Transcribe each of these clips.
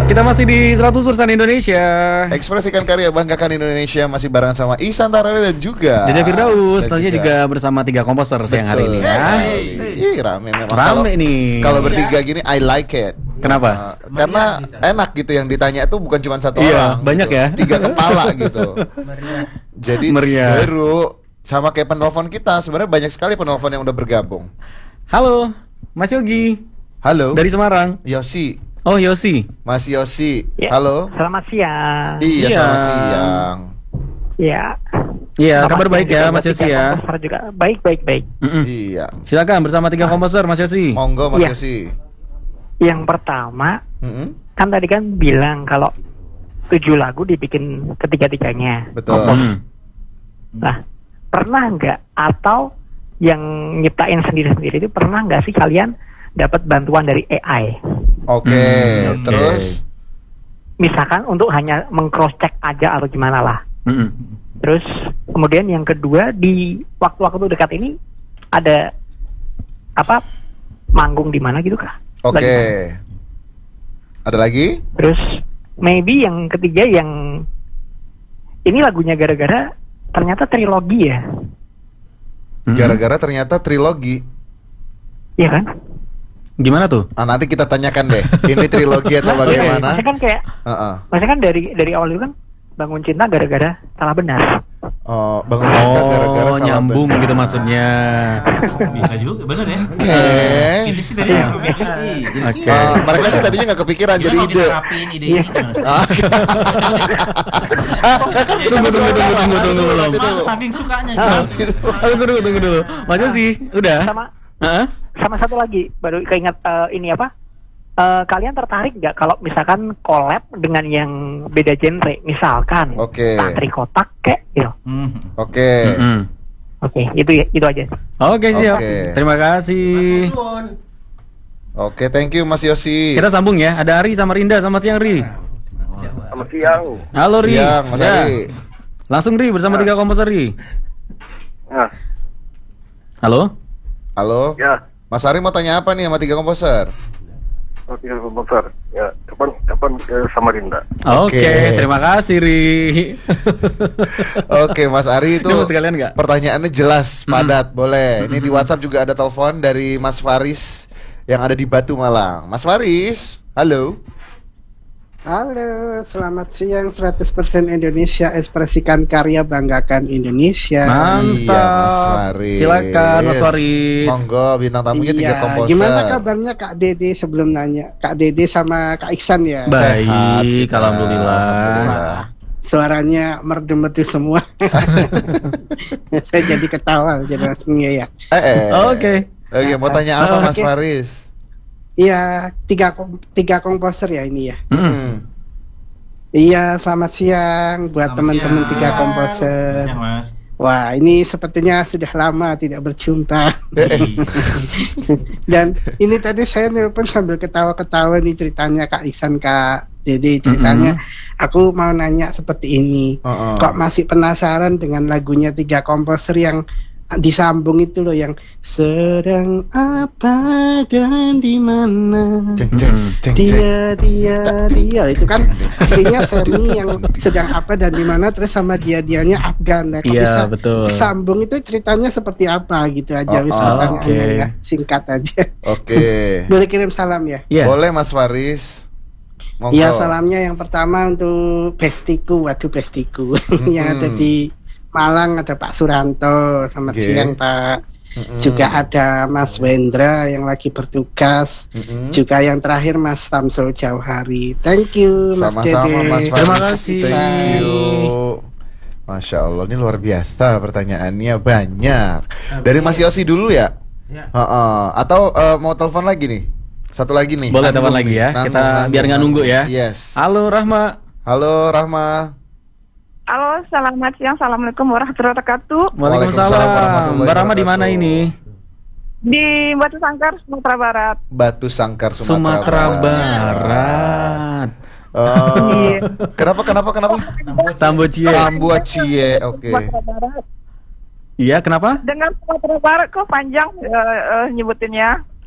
Kita masih di 100% Indonesia. Ekspresikan karya, banggakan Indonesia. Masih barengan sama Ihsan Tarare dan juga Dede Firdaus. dan Tentunya juga bersama 3 komposer siang hari ini ya. Ih, rame memang. Rame nih. Kalau bertiga gini, I like it. Kenapa? Karena enak gitu, yang ditanya itu bukan cuma satu Iya, orang. banyak gitu. ya. 3 kepala gitu. Jadi Meriah. seru. Sama kayak penelpon kita. Sebenarnya banyak sekali penelpon yang udah bergabung. Halo, Mas Yogi. Halo. Dari Semarang. Yosi. Oh, Yosi. Mas Yosi. Ya, Halo. Selamat siang. Iya, Siang. selamat siang. Ya. Iya, Selamat kabar baik siang ya juga Mas buat Yosi tiga ya. komposer juga. Baik. Mm-mm. Iya. Silakan bersama 3 komposer Mas Yosi. Monggo Mas Iya. Yosi. Yang pertama, Mm-mm. kan tadi kan bilang kalau 7 lagu dibikin ketiga-tiganya. Betul. Mm. Nah, pernah nggak atau yang nyiptain sendiri-sendiri itu pernah nggak sih kalian dapat bantuan dari AI? Oke. Oke. Terus Misalkan untuk hanya meng-cross check aja atau gimana lah. Mm-mm. Terus kemudian yang kedua, di waktu-waktu dekat ini ada apa manggung di mana gitu kah? oke. Lagi mana? Ada lagi? Terus maybe yang ketiga yang ini lagunya gara-gara ternyata trilogi ya, Mm-mm. Gara-gara ternyata trilogi. iya kan? Gimana tuh? Ah, nanti kita tanyakan deh. Ini trilogi atau bagaimana? Maksudnya kan kayak, Heeh. maksudnya kan dari awal itu kan bangun cinta gara-gara salah benar. Oh, bangun cinta gara-gara Oh, salah nyambung benar. gitu maksudnya. Bisa juga, bener ya. Oke. Ini sih tadi yang mikir. Oke. Mereka sih tadinya nggak kepikiran jadi Jadi ide. kita rapiin ide Iya. ini gimana? Ah. Kan Tunggu belum. Emang saking sukanya gitu. Tunggu dulu. Mas Yosi, udah? Sama Heeh. sama satu lagi baru keinget ini apa? Kalian tertarik nggak kalau misalkan collab dengan yang beda genre, misalkan Oke. Tantri Kotak kayak gitu. Oke. Mm-mm. Oke, itu aja. Oke, siap. Oke. Terima kasih. Oke, thank you Mas Yosi. Kita sambung ya. Ada Ari sama Rinda. Selamat siang, Ri. Selamat siang. Halo, Ri. Siang, Mas Ya. Ari. Langsung Ri bersama 3 komposer, Ri. Nah, Halo? Halo. ya, Mas Ari mau tanya apa nih sama 3 komposer? tinggal komputer. Ya, kapan Samarinda? Oke, terima kasih, Ri. Oke, Mas Ari itu Ini mau sekalian nggak? pertanyaannya jelas, padat, boleh. Ini di WhatsApp juga ada telepon dari Mas Faris yang ada di Batu Malang. Mas Faris, halo. Halo, selamat siang 100% Indonesia, ekspresikan karya, banggakan Indonesia. Mantap. Iya, Mas Faris. Silakan, Mas Faris. Monggo, bintang tamunya 3 komposer. Gimana kabarnya Kak Dede sebelum nanya? Kak Dede sama Kak Iksan ya? Sehat Baik, kita. alhamdulillah. Alhamdulillah. Suaranya merdu-merdu semua. Saya jadi ketawa, jadi langsung ya. Oke. Oke, mau tanya apa Mas Oke. Faris? Iya, tiga komposer ya ini ya. Mm-mm. Iya, selamat siang buat Selamat teman-teman siang. 3 komposer. Siang, Mas. Wah, ini sepertinya sudah lama tidak berjumpa. Dan ini tadi saya nelpon sambil ketawa-ketawa nih ceritanya Kak Iksan, Kak Dede ceritanya. Aku mau nanya seperti ini. Kok masih penasaran dengan lagunya 3 komposer yang disambung itu loh, yang sedang apa dan di mana dia itu kan aslinya Semi yang sedang apa dan di mana, terus sama dianya Afgan. Nah, kok Iya, bisa betul. disambung itu ceritanya seperti apa gitu aja. Wis Oh, pertanyaannya oke. ya, singkat aja. Oke. Boleh kirim salam ya? Iya. Boleh Mas Faris. Monggo. Iya, salamnya yang pertama untuk bestiku, waduh bestiku yang ada di Malang, ada Pak Suranto, selamat Oke. siang Pak. Juga ada Mas Wendra yang lagi bertugas. Juga yang terakhir Mas Samsul Jauhari. Thank you Mas Sama-sama Dede. Mas Faris. Terima kasih. Thank you. Masya Allah, ini luar biasa pertanyaannya banyak. Dari Mas Yosi dulu ya? Ya. Atau mau telepon lagi nih? Satu lagi nih. Boleh Nanggung telepon lagi nih. ya. Kita biar nggak nunggu ya. Yes. Halo, Rahma. Halo Rahma. Halo, selamat siang. Assalamualaikum warahmatullahi wabarakatuh. Waalaikumsalam Waalaikumsalam. warahmatullahi Mbak Rahma di mana wabarakatuh. ini? Di Batu Sangkar, Sumatera Barat. Batu Sangkar Sumatera Barat. Oh. Iya. Kenapa? Tambocie. Tambuacie. Oke. Sumatera Barat. Iya, kenapa? Dengan Sumatera Barat kok panjang nyebutinnya.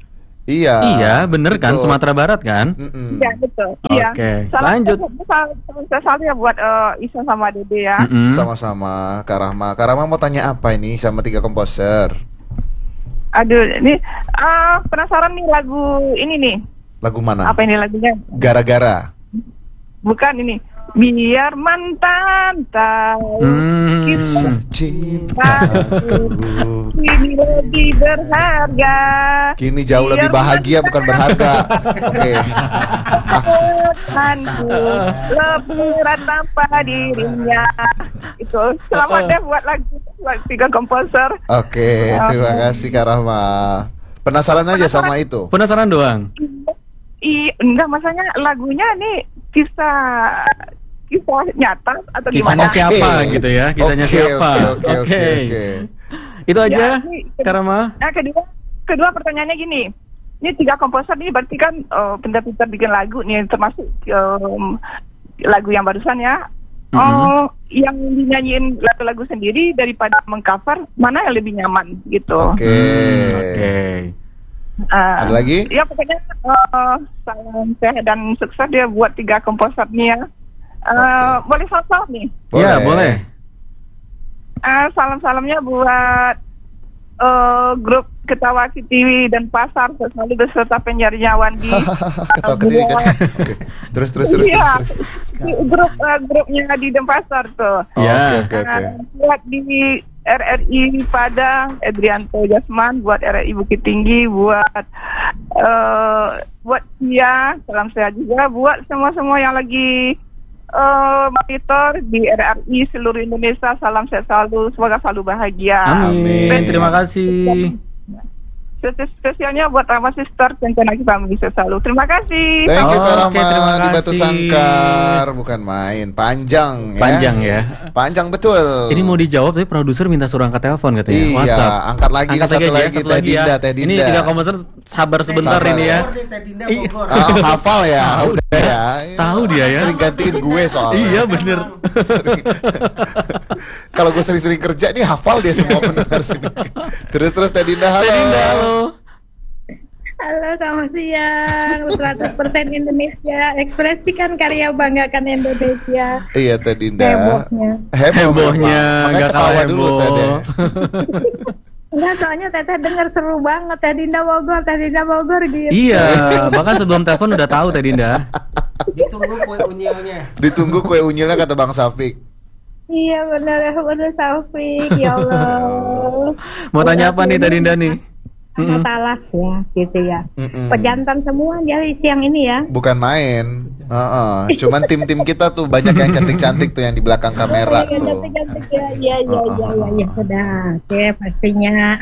Iya. Iya, bener kan? betul. Sumatera Barat kan? Iya betul. Iya. Oke, Salam lanjut. saya selalu ya buat Isa sama Dede ya. Sama-sama Kak Rahma. Kak Rahma mau tanya apa ini sama 3 komposer? Aduh, ini penasaran nih lagu ini nih. Lagu mana? Apa ini lagunya? Gara-gara. Bukan ini. Biar mantan tahu kita Cintaku kini lebih berharga. kini jauh lebih bahagia bukan berharga. Oke. Tuhanku lebih berat tanpa dirinya. Itu selamat deh buat lagu 3 komposer. Oke, terima kasih Kak Rahma. Penasaran aja sama itu. Penasaran doang. Enggak, maksudnya lagunya nih kisah nyata atau Kisahnya gimana? siapa gitu ya? Kisahnya Oke, siapa? Oke. Itu aja, Ya, ini Kak Rahma. Nah, kedua pertanyaannya gini. Ini 3 komposer nih berarti kan pintar-pintar bikin lagu nih, termasuk lagu yang barusan ya. Yang dinyanyiin lagu-lagu sendiri daripada mengcover, mana yang lebih nyaman gitu. Oke. Ada lagi? Ya pokoknya salam sehat dan sukses dia buat 3 komposer nih ya. Boleh salam nih? Ya, boleh. Salam-salamnya buat grup Ketawa Kitiwi dan Pasar selalu beserta penyiarnya Wandi. Ketawa Kitiwi kan. Oke. Terus. Iya, grupnya di Denpasar tuh. Ya. Oke. Buat di RRI Padang, Edrianto Jasman, buat RRI Bukit Tinggi, buat Tia, salam sehat juga, buat semua yang lagi monitor di RRI seluruh Indonesia, salam sehat selalu, semoga selalu bahagia. Amin. Terima kasih. Spesialnya buat Rama Sister, rencana kita bisa selalu. Terima kasih. Thank you Kak Oke, Rahma terima di Batu kasih. Sangkar. Bukan main, panjang ya. Panjang ya. Panjang betul. Ini mau dijawab tapi produser minta suruh angkat telepon katanya. Iya, WhatsApp. angkat lagi Angkat satu aja, lagi satu Teh lagi ya. Dinda, Teh Dinda. Ini 3 komposer sabar sebentar Sabar ini ya. Hafal ya, udah ya. Tahu dia ya. Sering gantiin gue soalnya. Iya bener. Kalau gue sering-sering kerja nih hafal dia semua pendengar sini. Terus Teh Dinda, halo. Teh Dinda, halo. Halo, selamat siang. 100% Indonesia, ekspresikan karya, banggakan Indonesia. Iya Teh Dinda. Hebohnya, Makanya nggak ketawa kalah dulu heboh. Teh Dinda. Enggak, soalnya Teteh denger seru banget. Teh Dinda Bogor gitu. Iya, bahkan sebelum telepon udah tahu Teh Dinda. Ditunggu kue unyilnya kata Bang Safik. Iya benar Taufik, ya Allah. Mau tanya apa nih Teh Dinda nih? Sama talas ya, gitu ya. Pejantan semua jadi siang ini ya. Bukan main. Cuman tim-tim kita tuh banyak yang cantik-cantik tuh yang di belakang kamera tuh. Cantik-cantik ya. Ya sudah. Oke, pastinya.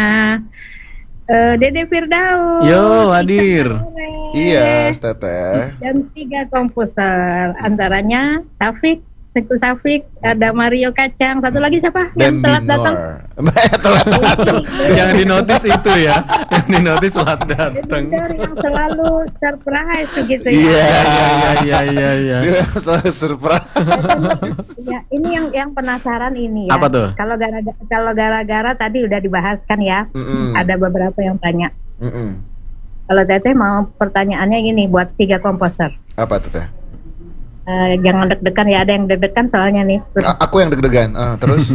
Dede Firdaus. Yo, hadir. Iya, Teteh. Dan 3 komposer, antaranya Safik, Teguh Safik, ada Mario Kacang, satu lagi siapa yang telat datang? Telat datang. Yang dinotis itu ya, yang dinotis telat datang. Yang selalu surprise gitu Iya. ya. Iya. Dia selalu surprise. Ya, ini yang penasaran ini ya. Apa tuh? Kalau gara-gara tadi udah dibahas kan ya. Ada beberapa yang tanya. Kalau Teteh mau pertanyaannya gini buat 3 komposer. Apa Teteh? Jangan deg-degan ya, ada yang deg-degan soalnya nih. Aku yang deg-degan. Terus?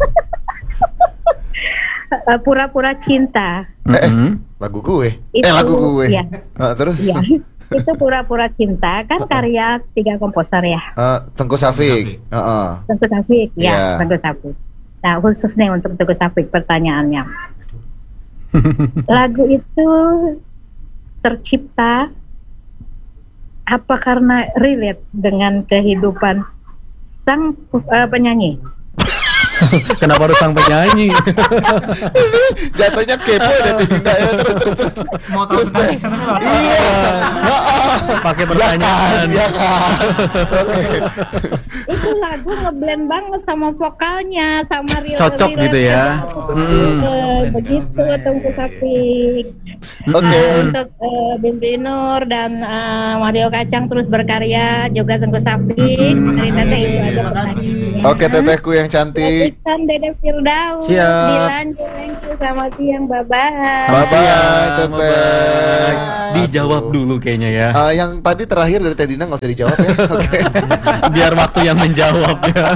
Pura-pura cinta. Lagu gue. Itu, lagu gue. Iya. Terus? Iya. Itu pura-pura cinta kan karya 3 komposer ya. Tengku Safik. Tengku Safik, Iya. ya, Tengku Safik. Nah, khusus nih untuk Tengku Safik pertanyaannya. Lagu itu tercipta apa karena relate dengan kehidupan sang penyanyi? Kenapa harus sang penyanyi? Jatuhnya kepo deh Teh Dinda ya. Terus. Mau tahu tentang kisah tapi lewat. Iya. Pakai pertanyaan. Iya kan. Oke. Itu lagu ngeblend banget sama vokalnya, sama real. Cocok gitu ya. Begitu Tengku Safik. Oke. Untuk Bimbi Nur dan Mario Kacang terus berkarya juga Tengku Safik. Dari Teteh itu aja pertanyaannya. Oke, tetehku yang cantik. Iksan Dede Firdaus. Siap. Dilan Jelengki, selamat siang, bye-bye. Bye-bye, teteh. Dijawab dulu kayaknya ya. Yang tadi terakhir dari Teh Dina nggak usah dijawab ya. Oke. Biar waktu yang menjawab ya.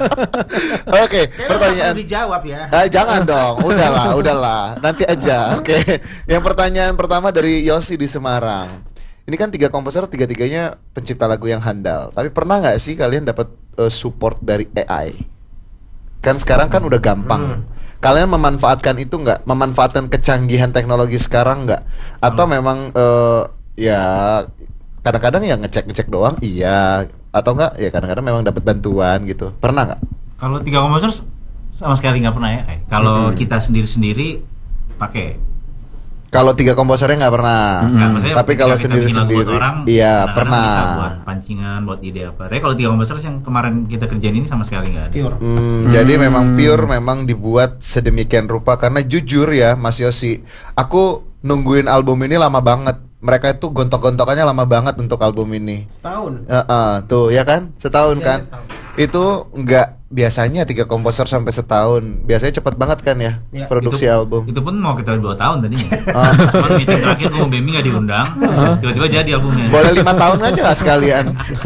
Oke, pertanyaan. Dijawab ya. Jangan dong, udahlah. Nanti aja. Oke. Yang pertanyaan pertama dari Yosi di Semarang. Ini kan 3 komposer, 3-tiganya pencipta lagu yang handal. Tapi pernah nggak sih kalian dapat support dari AI? Kan sekarang kan udah gampang. Kalian memanfaatkan itu nggak? Memanfaatkan kecanggihan teknologi sekarang nggak? Atau memang ya kadang-kadang ya ngecek doang, iya. Atau nggak? Ya kadang-kadang memang dapat bantuan gitu. Pernah nggak? Kalau 3 komposer sama sekali nggak pernah ya. Kalau kita sendiri-sendiri pakai. Kalau 3 komposernya nggak pernah. Tapi kalau sendiri-sendiri, iya pernah. Bisa buat pancingan, buat ide apa. Tapi kalau 3 komposer yang kemarin kita kerjain ini sama sekali nggak ada. Jadi memang pure, memang dibuat sedemikian rupa. Karena jujur ya Mas Yosi, aku nungguin album ini lama banget. Mereka itu gontok-gontokannya lama banget untuk album ini. Setahun. Tuh ya kan, setahun Ya, kan. Itu nggak biasanya 3 komposer sampai setahun. Biasanya cepet banget kan ya, produksi album. Itu pun mau kita 2 tahun tadinya. Cuma meeting terakhir gue mau Bemi nggak diundang, tiba-tiba jadi albumnya. Boleh 5 tahun aja nggak sekalian?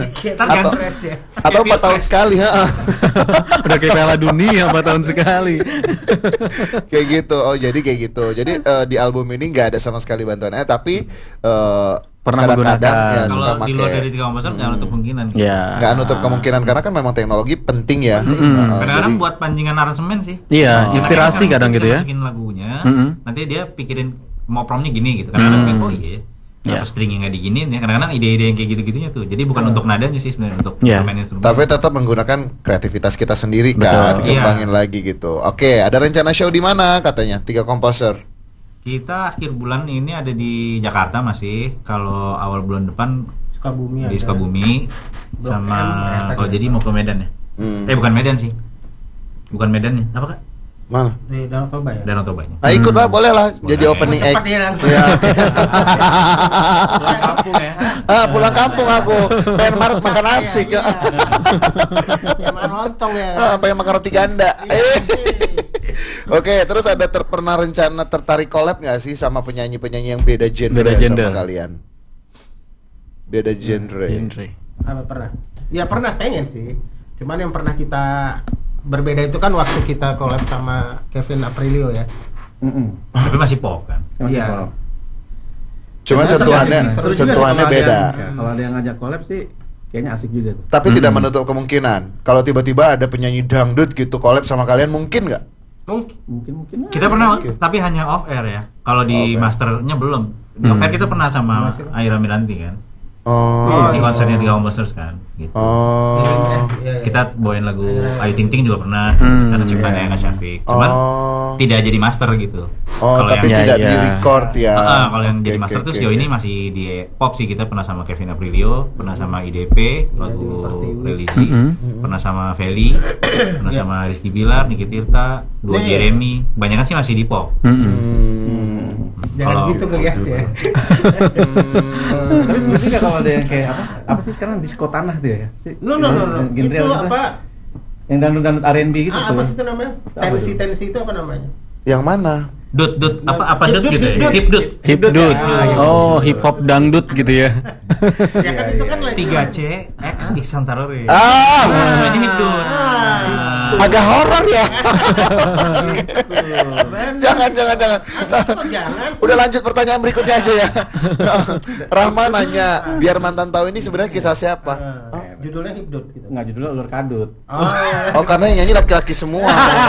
Atau 4 tahun sekali, Udah kayak Piala Dunia 4 tahun sekali. Kayak gitu. Oh jadi kayak gitu. Jadi di album ini nggak ada sama sekali bantuannya, tapi pernah kadang-kadang ya kalau suka di luar pakai. dari 3 komposer jangan nutup kemungkinan. Nggak nutup kemungkinan karena kan memang teknologi penting ya. Kadang-kadang buat pancingan aransemen sih. Iya, inspirasi kadang gitu ya. Masukin lagunya, nanti dia pikirin mau promnya gini gitu. Kadang-kadang oh iya. Kenapa stringnya nggak diginin ya? Kadang-kadang ide-ide yang kayak gitu-gitunya tuh. Jadi bukan untuk nadanya sih sebenarnya, untuk instrumen-instrumen. Tapi tetap menggunakan kreativitas kita sendiri kan, dikembangin lagi gitu. Oke, ada rencana show di mana katanya? 3 komposer. Kita akhir bulan ini ada di Jakarta masih. Kalau awal bulan depan Sukabumi di Sukabumi sama kalau jadi mau ke Medan ya. Bukan Medan sih. Bukan Medan ya. Apa Kak? Mana? Di Danau Toba ya. Danau Tobanya. Nah ikut lah, boleh lah jadi opening act. Cepat dia langsung. Pulang kampung ya. Pulang kampung aku. Pengen makan nasi. Pengen lontong ya. Pengen makan roti ganda. Oke, terus ada pernah rencana tertarik collab nggak sih sama penyanyi-penyanyi yang beda genre sama kalian? Beda genre. Apa pernah? Ya pernah, pengen sih. Cuman yang pernah kita berbeda itu kan waktu kita collab sama Kevin Aprilio ya. Tapi masih pop kan? Iya. Cuman sentuhannya beda. Kalau ada yang ngajak collab sih kayaknya asik juga tuh. Tapi tidak menutup kemungkinan kalau tiba-tiba ada penyanyi dangdut gitu collab sama kalian, mungkin nggak? Mungkin. Kita pernah, tapi hanya off air ya. Kalau di masternya belum. Di off air kita pernah sama Aira Miranti kan. Di konsernya 3 komposers kan gitu. Kita bawain lagu Ayu Ting Ting juga pernah, karena ciptaannya Kak Syafiq. Cuman tidak jadi master gitu. Tapi tidak di record ya. Kalau yang jadi master tuh sejauh ini masih di pop sih. Kita pernah sama Kevin Aprilio, pernah sama IDP lagu religi, pernah sama Feli, pernah sama Rizky Bilar, Niki Tirta, Duo Jeremy. Banyak kan sih masih di pop. Jangan gitu ngeliat ya. Tapi sebenarnya nggak kalau ada yang kayak apa sih sekarang disco tanah tuh ya? No. Itu apa? Yang dangdut R&B gitu tuh. Apa sih itu namanya? Tensi itu apa namanya? Yang mana? Dut apa dut gitu ya? Hip dut. Oh, hip hop dangdut gitu ya. Ya kan itu kan 3C X Iksan Tarore. Ini hip dut. Agak horor ya. Jangan. Udah lanjut pertanyaan berikutnya aja ya. Rahma nanya, biar mantan tahu ini sebenarnya kisah siapa? Judulnya Hipdut gitu. Enggak, judulnya Ulur Kadut. Oh, karena yang nyanyi laki-laki semua.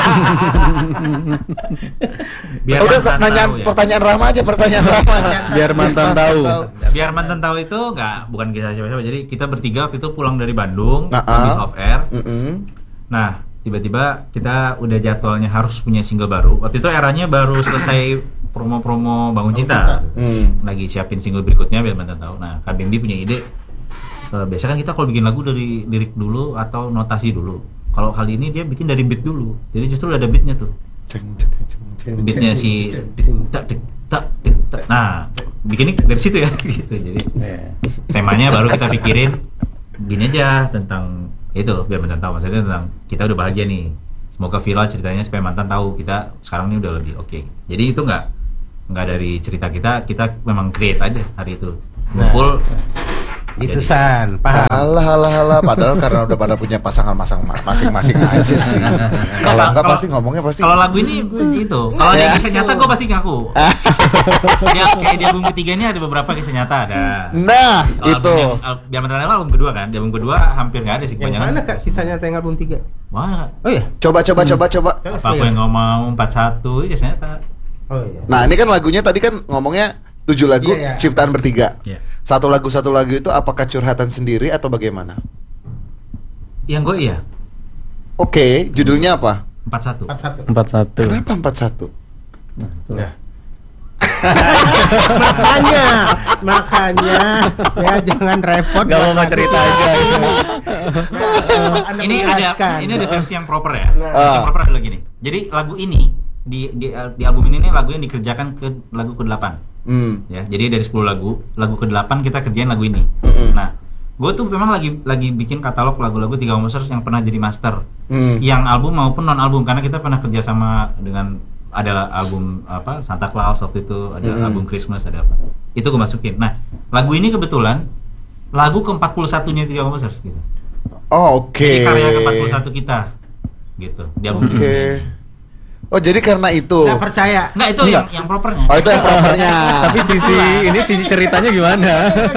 Udah nanya pertanyaan Rahma aja, pertanyaan Rahma. Biar mantan tahu. Biar mantan tahu itu bukan kisah siapa-siapa. Jadi kita bertiga waktu itu pulang dari Bandung, habis off air. Nah, tiba-tiba kita udah jadwalnya harus punya single baru. Waktu itu eranya baru selesai promo-promo Bangun Cinta. Lagi siapin single berikutnya biar mantan tahu. Nah, Kak Bimbi punya ide. Biasa kan kita kalau bikin lagu dari lirik dulu atau notasi dulu. Kalau kali ini dia bikin dari beat dulu. Jadi justru ada beatnya tuh. Beatnya si tak. Nah, bikinnya dari situ ya gitu. Jadi temanya baru kita pikirin gini aja tentang Itu biar mantan tahu, maksudnya tentang kita udah bahagia nih, semoga viral ceritanya supaya mantan tahu kita sekarang ini udah lebih oke. Jadi itu nggak dari cerita kita memang create aja hari itu ngumpul. Itu San, paham. Alah, padahal karena udah pada punya pasangan masing-masing aja sih. Kalau enggak pasti ngomongnya pasti. Kalau lagu ini itu, kalau ada kisah nyata gue pasti ngaku. Ya kayak di album ketiga ini ada beberapa kisah nyata ada. Nah, itu. Di album album kedua kan, di album kedua hampir nggak ada sih. Yang mana Kak kisah nyata yang album 3? Wah. Oh iya. Coba. Apa aku yang ngomong 41 itu kisah nyata. Oh iya. Nah, ini kan lagunya tadi kan ngomongnya 7 lagu ciptaan bertiga. Iya. Satu lagu itu apakah curhatan sendiri atau bagaimana? Yang gue iya. Oke, judulnya apa? 41. Kenapa 41? Nah. makanya ya jangan repot. Gak mau cerita aja. Ini ada versi yang proper ya. Versi yang proper adalah gini. Jadi lagu ini di album ini nih lagu yang dikerjakan ke lagu ke-8. Ya, jadi dari 10 lagu ke-8 kita kerjain lagu ini. Nah, gue tuh memang lagi bikin katalog lagu-lagu 3 komposer yang pernah jadi master. Yang album maupun non album, karena kita pernah kerja sama dengan ada album apa Santa Claus waktu itu, ada album Christmas, ada apa. Itu gue masukin. Nah, lagu ini kebetulan lagu ke-41-nya 3 komposer gitu. Oh, oke. Jadi karya ke-41 kita. Gitu. Di album ini. Oh, jadi karena itu. Nggak percaya. Nggak, itu yang propernya. Oh, itu yang propernya. Tapi sisi ceritanya gimana?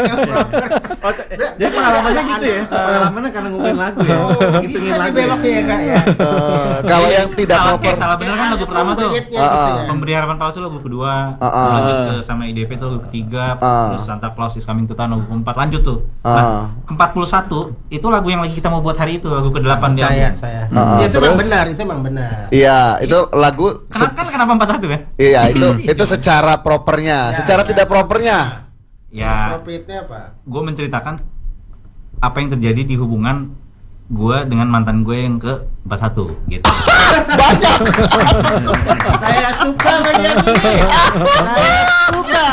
Jadi pengalamannya gitu ya. Pengalamannya karena ngomongin lagu ya. Ngitungin lagu beloknya ya Kak ya. Kalau yang tidak proper. Salah bener kan lagu pertama tuh. Pemberi Harapan Palsu lagu kedua. Lanjut sama IDP tuh lagu ketiga. Terus Santa Claus is Coming to Town lagu keempat. Lanjut tuh. Nah, 41 itu lagu yang lagi kita mau buat hari itu, lagu ke-8 dia. Saya. Itu memang benar. Iya, itu lagu kenapa 41 kan? Iya, itu secara propernya. Secara tidak propernya. Ya. Propernya apa? Gue menceritakan apa yang terjadi di hubungan gue dengan mantan gue yang ke-41 gitu. Banyak. Saya suka bagian ini. Saya suka.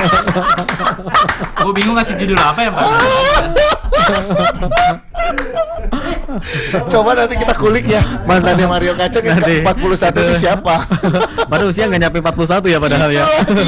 Gue bingung ngasih judul apa ya, Pak. Coba nanti kita kulik ya mantannya Mario Kacang yang ke-41 itu siapa? Padahal usia nggak nyampe 41 ya padahal ya.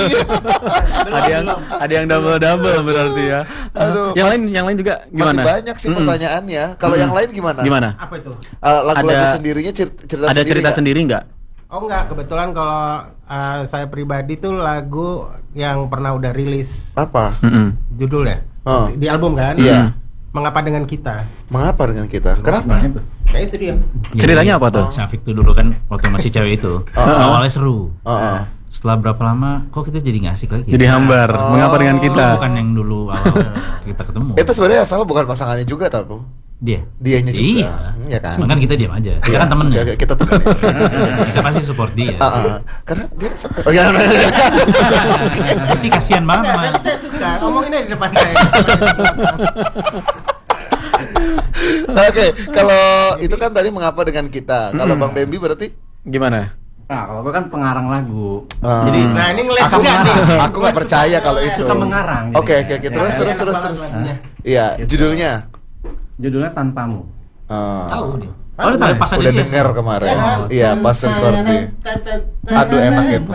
ada yang double berarti ya. Aduh, yang lain juga gimana? Masih banyak sih pertanyaannya. Kalau yang lain gimana? Apa itu? Lagu-lagu sendirinya cerita ada cerita sendiri nggak? Oh enggak, kebetulan kalau saya pribadi tuh lagu yang pernah udah rilis. Apa? Judulnya? Di album kan? Iya. Mengapa dengan kita? Mengapa dengan kita? Kenapa? Nah itu dia. Ceritanya apa tuh? Syafiq tuh dulu kan waktu masih cewek itu awalnya seru. Setelah berapa lama kok kita jadi nggak asik lagi? Jadi hambar. Mengapa dengan kita? Bukan yang dulu awal kita ketemu. Itu sebenarnya asal bukan pasangannya juga tahu? Dianya juga. Iya kan? Makanya kita diam aja. Kita kan temennya. Kita temen. Kita pasti support dia. Karena dia Gue sih kasihan banget sama. Saya suka. Ngomonginnya di depan saya. Oke, kalau itu kan tadi mengapa dengan kita. Kalau Bang Bambi berarti gimana? Nah, kalau gue kan pengarang lagu. Jadi, ini ngeles juga nih. Aku nggak percaya kalau itu. Suka mengarang. Oke. Terus. Iya, judulnya Tanpamu. Tahu nih. Pas udah dengar kemarin. Iya, pas recording. Aduh, enak itu.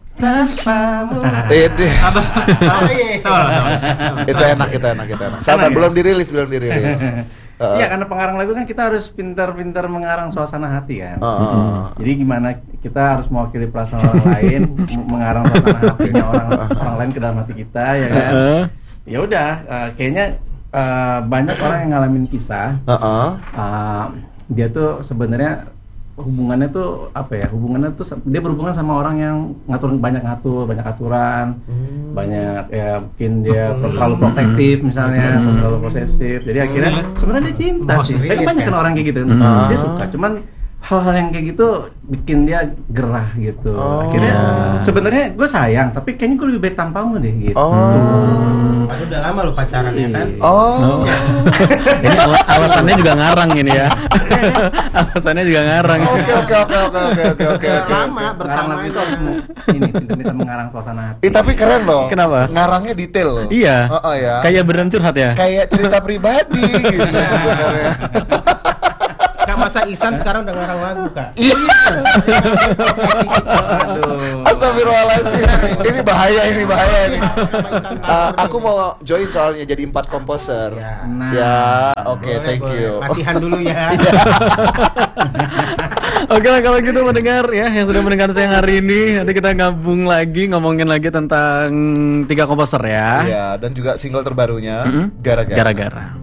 Itu enak. Sabar, belum dirilis. Iya, karena pengarang lagu kan kita harus pintar-pintar mengarang suasana hati kan. Jadi gimana kita harus mewakili perasaan orang lain, mengarang suasana hatinya orang lain ke dalam hati kita, ya kan. Ya udah, kayaknya banyak orang yang ngalamin kisah. Dia tuh sebenarnya hubungannya tuh apa ya? Hubungannya tuh dia berhubungan sama orang yang banyak aturan, banyak ya mungkin dia terlalu protektif misalnya, terlalu posesif. Jadi akhirnya sebenarnya dia cinta sih. Banyak kan orang kayak gitu. Dia suka, cuman hal-hal yang kayak gitu bikin dia gerah gitu. Akhirnya sebenarnya gue sayang, tapi kayaknya gue lebih baik tanpamu deh gitu. Padahal udah lama lo pacaran ya kan? Ini alasannya juga ngarang ini ya. Alasannya juga ngarang. Oke. Lama bersama itu ini pintar-pintar mengarang suasana hati. Tapi keren loh. Kenapa? Ngarangnya detail loh. Iya. Ya. Kayak beneran curhat ya. Kayak cerita pribadi gitu sebenarnya. Ihsan sekarang udah ngarang lagu, Kak. Iya. Aduh. Astagfirullahaladzim. Ini bahaya ini. Aku mau join soalnya jadi 4 komposer. Ya, oke, thank you. Latihan dulu ya. Oke lah kalau gitu mendengar ya yang sudah mendengar siang hari ini, nanti kita gabung lagi ngomongin lagi tentang 3 komposer ya. Iya, dan juga single terbarunya Gara-gara. Gara-gara.